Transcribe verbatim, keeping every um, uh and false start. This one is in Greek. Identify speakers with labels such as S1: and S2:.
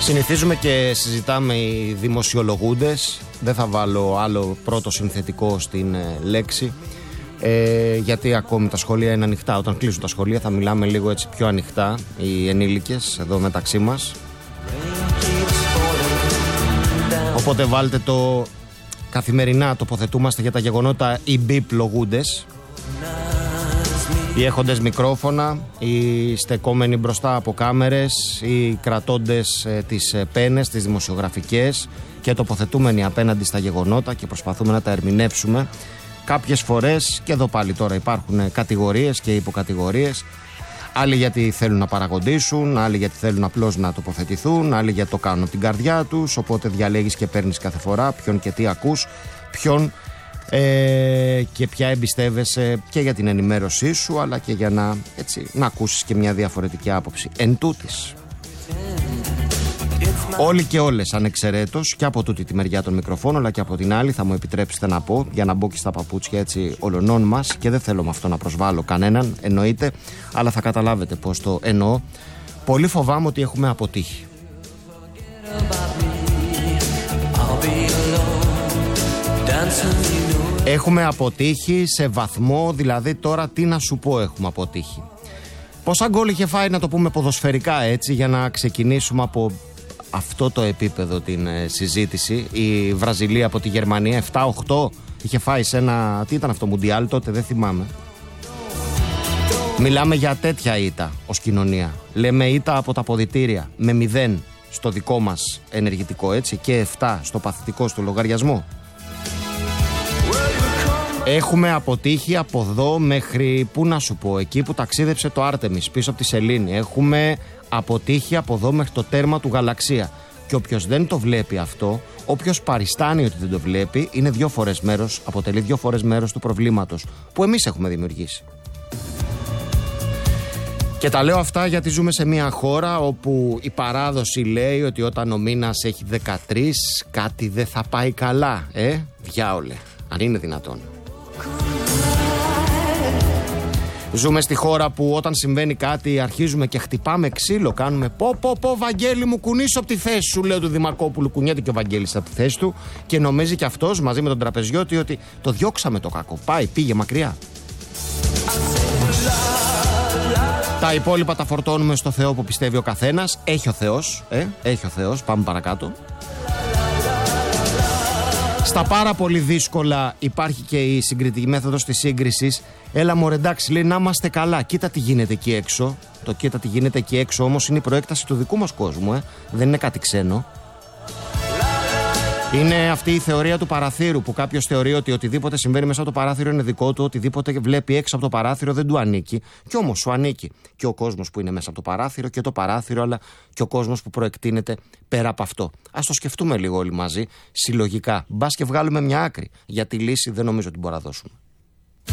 S1: Συνηθίζουμε και συζητάμε οι δημοσιολογούντες. Δεν θα βάλω άλλο πρώτο συνθετικό στην ε, λέξη, ε, γιατί ακόμη τα σχολεία είναι ανοιχτά. Όταν κλείσουν τα σχολεία θα μιλάμε λίγο έτσι πιο ανοιχτά, οι ενήλικες εδώ μεταξύ μας. Οπότε βάλτε το καθημερινά τοποθετούμαστε για τα γεγονότα οι μπιπλογούντες, οι έχοντες μικρόφωνα, οι στεκόμενοι μπροστά από κάμερες, οι κρατώντες ε, τις ε, πένες, τις δημοσιογραφικές και τοποθετούμενοι απέναντι στα γεγονότα και προσπαθούμε να τα ερμηνεύσουμε. Κάποιες φορές, και εδώ πάλι τώρα υπάρχουν κατηγορίες και υποκατηγορίες, άλλοι γιατί θέλουν να παραγοντήσουν, άλλοι γιατί θέλουν απλώς να τοποθετηθούν, άλλοι γιατί το κάνουν από την καρδιά τους, οπότε διαλέγεις και παίρνεις κάθε φορά ποιον και τι ακούς, ποιον ε, και ποια εμπιστεύεσαι και για την ενημέρωσή σου, αλλά και για να, έτσι, να ακούσεις και μια διαφορετική άποψη. Εν τούτης, όλοι και όλες ανεξαιρέτως, και από τούτη τη μεριά των μικροφώνων, αλλά και από την άλλη, θα μου επιτρέψετε να πω, για να μπω και στα παπούτσια έτσι ολονών μας, και δεν θέλω με αυτό να προσβάλλω κανέναν, εννοείται, αλλά θα καταλάβετε πώς το εννοώ. Πολύ φοβάμαι ότι έχουμε αποτύχει. Έχουμε αποτύχει σε βαθμό, δηλαδή τώρα τι να σου πω έχουμε αποτύχει. Πόσα γκολ είχε φάει, να το πούμε ποδοσφαιρικά έτσι, για να ξεκινήσουμε από αυτό το επίπεδο την ε, συζήτηση. Η Βραζιλία από τη Γερμανία επτά οκτώ είχε φάει σε ένα, τι ήταν αυτό, Μουντιάλ τότε, δεν θυμάμαι. Μιλάμε για τέτοια ήττα ως κοινωνία. Λέμε ήττα από τα αποδυτήρια, με μηδέν στο δικό μας ενεργητικό, έτσι, και επτά στο παθητικό, στο λογαριασμό. Έχουμε αποτύχει από εδώ μέχρι, πού να σου πω, εκεί που ταξίδεψε το Άρτεμις πίσω από τη Σελήνη. Έχουμε αποτύχει από εδώ μέχρι το τέρμα του Γαλαξία. Και όποιος δεν το βλέπει αυτό, όποιος παριστάνει ότι δεν το βλέπει, είναι δύο φορές μέρος, αποτελεί δύο φορές μέρος του προβλήματος που εμείς έχουμε δημιουργήσει. Και τα λέω αυτά γιατί ζούμε σε μια χώρα όπου η παράδοση λέει ότι όταν ο μήνας έχει δεκατρία, κάτι δεν θα πάει καλά. Ε, διάολε, αν είναι δυνατόν. Ζούμε στη χώρα που όταν συμβαίνει κάτι αρχίζουμε και χτυπάμε ξύλο. Κάνουμε πω πω πω Βαγγέλη μου, κουνήσω από τη θέση σου, λέω του Δημαρκόπουλου. Κουνιέται και ο Βαγγέλης από τη θέση του και νομίζει και αυτός μαζί με τον τραπεζιώτη ότι το διώξαμε το κακό. Πάει, πήγε μακριά. Τα υπόλοιπα τα φορτώνουμε στο Θεό που πιστεύει ο καθένας. Έχει ο Θεός, ε, έχει ο Θεός, πάμε παρακάτω. Στα πάρα πολύ δύσκολα υπάρχει και η συγκριτική μέθοδος της σύγκρισης. Έλα μωρέ, εντάξει, λέει, να είμαστε καλά. Κοίτα τι γίνεται εκεί έξω. Το κοίτα τι γίνεται εκεί έξω όμως είναι η προέκταση του δικού μας κόσμου, ε. Δεν είναι κάτι ξένο. Είναι αυτή η θεωρία του παραθύρου που κάποιος θεωρεί ότι οτιδήποτε συμβαίνει μέσα από το παράθυρο είναι δικό του, οτιδήποτε βλέπει έξω από το παράθυρο δεν του ανήκει. Κι όμως σου ανήκει και ο κόσμος που είναι μέσα από το παράθυρο και το παράθυρο, αλλά και ο κόσμος που προεκτείνεται πέρα από αυτό. Ας το σκεφτούμε λίγο όλοι μαζί, συλλογικά. Μπας και βγάλουμε μια άκρη. Για τη λύση δεν νομίζω ότι μπορούμε να δώσουμε.